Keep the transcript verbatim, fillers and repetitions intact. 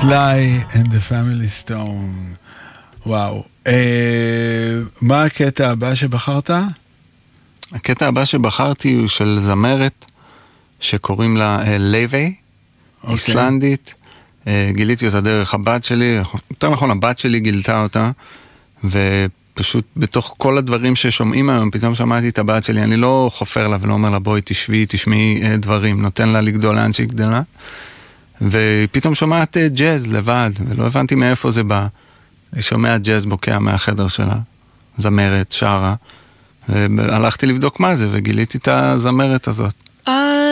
Sly and the Family Stone. וואו. מה הקטע הבא שבחרת? הקטע הבא שבחרתי הוא של זמרת שקוראים לה לייבי, איסלנדית. גיליתי אותה דרך הבת שלי, יותר נכון הבת שלי גילתה אותה, ופשוט בתוך כל הדברים ששומעים היום, פתאום שמעתי את הבת שלי, אני לא חופר לה ולא אומר לה בואי תשבי, תשמעי דברים, נותן לה לגדול לאן שהיא גדלה, ופתאום שומעת ג'אז לבד, ולא הבנתי מאיפה זה בא. אני שומע ג'אז בוקע מהחדר שלה, זמרת, שרה, והלכתי לבדוק מה זה, וגיליתי את הזמרת הזאת.